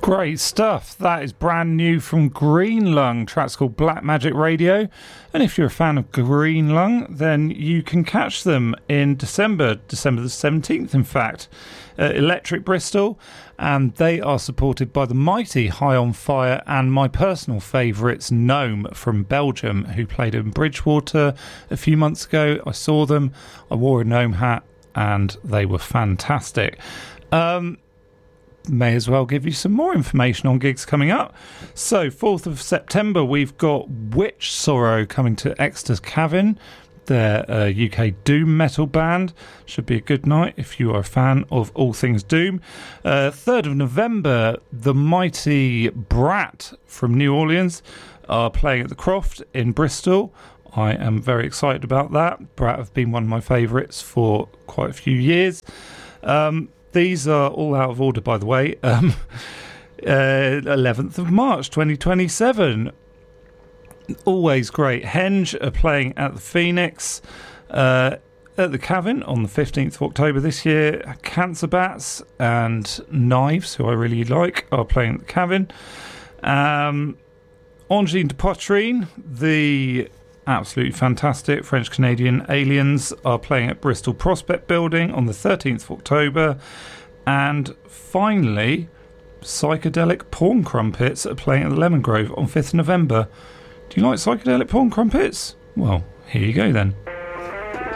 Great stuff. That is brand new from Green Lung. Track's called Black Magic Radio. And if you're a fan of Green Lung, then you can catch them in December the 17th, in fact, at Electric Bristol. And they are supported by the mighty High on Fire and my personal favourites, Gnome from Belgium, who played in Bridgewater a few months ago. I saw them. I wore a Gnome hat and they were fantastic. May as well give you some more information on gigs coming up. So 4th of September we've got Witch Sorrow coming to Exeter Cavern. They're a UK doom metal band. Should be a good night if you are a fan of all things doom. 3rd of November, the mighty Brat from New Orleans are playing at the Croft in Bristol. I am very excited about that. Brat have been one of my favourites for quite a few years. These are all out of order, by the way. 11th of March 2027. Always great. Henge are playing at the Phoenix at the Cavern on the 15th of October this year. Cancer Bats and Knives, who I really like, are playing at the Cavern. Engine de Poitrine, the absolutely fantastic French-Canadian Aliens, are playing at Bristol Prospect Building on the 13th of October. And finally, Psychedelic Porn Crumpets are playing at the Lemon Grove on 5th of November. Do you like Psychedelic Porn Crumpets? Well, here you go then.